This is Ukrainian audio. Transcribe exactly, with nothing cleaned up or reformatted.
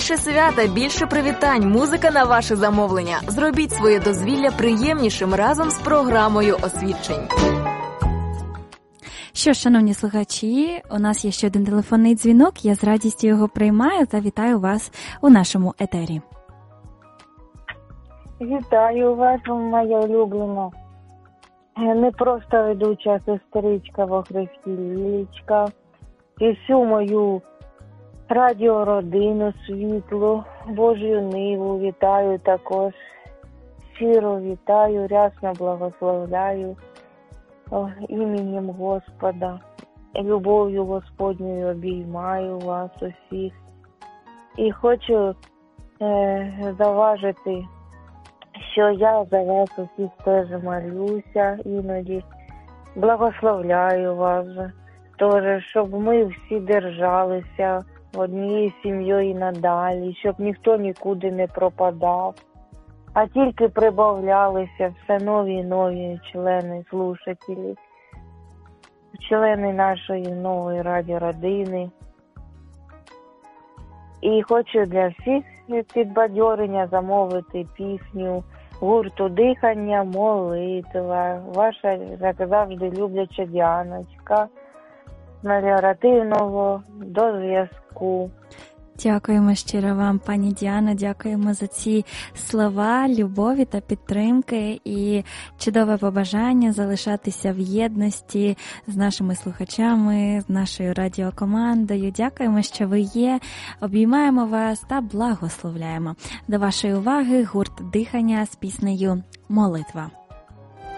Більше свята, більше привітань, музика на ваше замовлення. Зробіть своє дозвілля приємнішим разом з програмою освідчень. Що ж, шановні слухачі, у нас є ще один телефонний дзвінок, я з радістю його приймаю та вітаю вас у нашому етері. Вітаю вас, моя улюблена. Не просто ведуча сестричка во Христі Лілічка. І всю мою радіородину світлу, Божою ниву вітаю також. Щиро вітаю, рясно благословляю о, іменем Господа. Любов'ю Господньою обіймаю вас усіх. І хочу е, заважити, що я за вас усіх теж молюся іноді. Благословляю вас же. Тож, щоб ми всі держалися однією сім'єю і надалі, щоб ніхто нікуди не пропадав, а тільки прибавлялися все нові і нові члени, слушателі, члени нашої нової радіородини. І хочу для всіх підбадьорення замовити пісню гурту «Дихання, молитва». Ваша, як завжди, любляча Діаночка. Меліоративного до зв'язку. Дякуємо щиро вам, пані Діано, дякуємо за ці слова любові та підтримки і чудове побажання залишатися в єдності з нашими слухачами, з нашою радіокомандою. Дякуємо, що ви є, обіймаємо вас та благословляємо. До вашої уваги гурт «Дихання» з піснею «Молитва».